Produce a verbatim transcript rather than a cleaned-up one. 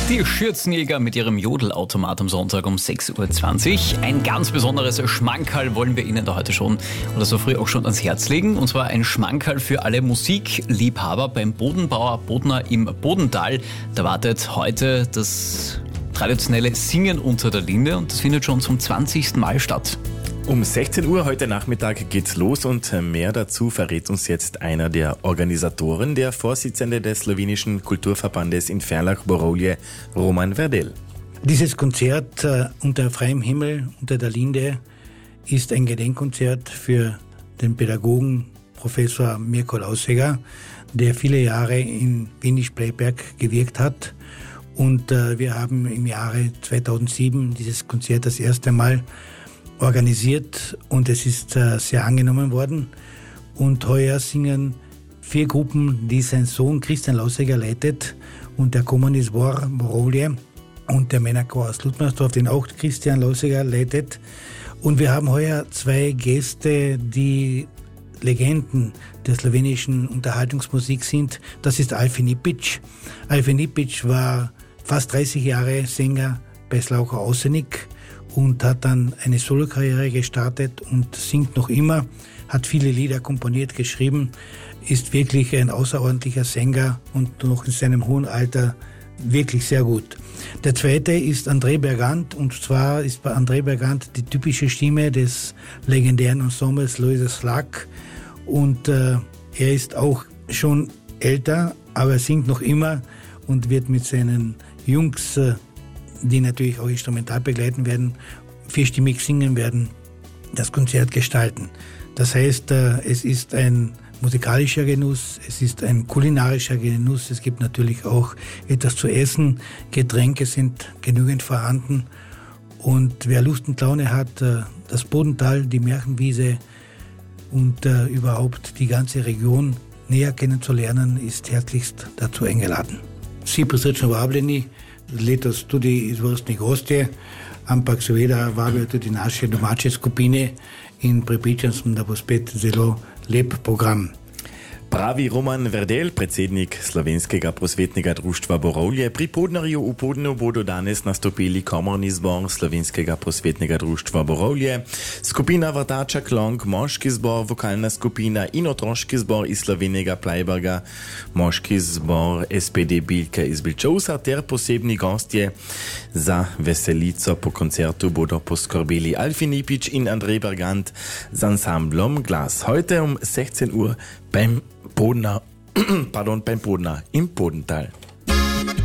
Die Schürzenjäger mit ihrem Jodelautomat am Sonntag um sechs Uhr zwanzig. Ein ganz besonderes Schmankerl wollen wir Ihnen da heute schon oder so früh auch schon ans Herz legen. Und zwar ein Schmankerl für alle Musikliebhaber beim Bodenbauer Bodner im Bodental. Da wartet heute das traditionelle Singen unter der Linde und das findet schon zum zwanzigsten Mal statt. Um sechzehn Uhr heute Nachmittag geht's los und mehr dazu verrät uns jetzt einer der Organisatoren, der Vorsitzende des slowenischen Kulturverbandes in Ferlach-Borolje, Roman Verdel. Dieses Konzert äh, unter freiem Himmel, unter der Linde, ist ein Gedenkkonzert für den Pädagogen Professor Mirko Lauseger, der viele Jahre in Windisch-Bleiberg gewirkt hat. Und äh, wir haben im Jahre zweitausendsieben dieses Konzert das erste Mal organisiert und es ist äh, sehr angenommen worden. Und heuer singen vier Gruppen, die sein Sohn Christian Lauseger leitet und der Kommunisbor Borolje und der Männerchor aus Ludmersdorf, den auch Christian Lauseger leitet. Und wir haben heuer zwei Gäste, die Legenden der slowenischen Unterhaltungsmusik sind. Das ist Alfi Nipic. Alfi Nipic war fast dreißig Jahre Sänger bei Slaucher Ausenik und hat dann eine Solokarriere gestartet und singt noch immer, hat viele Lieder komponiert, geschrieben, ist wirklich ein außerordentlicher Sänger und noch in seinem hohen Alter wirklich sehr gut. Der zweite ist André Bergant und zwar ist bei André Bergant die typische Stimme des legendären Ensembles Louisa Slack und äh, er ist auch schon älter, aber er singt noch immer und wird mit seinen Jungs, äh, die natürlich auch instrumental begleiten werden, vierstimmig singen werden, das Konzert gestalten. Das heißt, es ist ein musikalischer Genuss, es ist ein kulinarischer Genuss, es gibt natürlich auch etwas zu essen, Getränke sind genügend vorhanden und wer Lust und Laune hat, das Bodental, die Märchenwiese und überhaupt die ganze Region näher kennenzulernen, ist herzlichst dazu eingeladen. Si prisrčno vabljeni. Letos tudi izvrstni gostje, ampak seveda vabijo tudi naše domače skupine in prepričan sem, da bo spet zelo lep program. Pravi Roman Verdel, predsednik Slovenskega prosvetnega društva Borolje. Pri Podnarju v Podnu bodo danes nastopili komorni zbor Slovenskega prosvetnega društva Borolje, skupina Vrtača Klong, moški zbor, vokalna skupina in otroški zbor iz Slovenega Plajberga, moški zbor S P D Biljke iz Bilčovca ter posebni gostje. Za veselico po koncertu bodo poskrbeli Alfi Nipic in André Bergant z ansamblom Glas. Heute um sechzehn Uhr beim Bodner, pardon, beim Bodner im Bodental.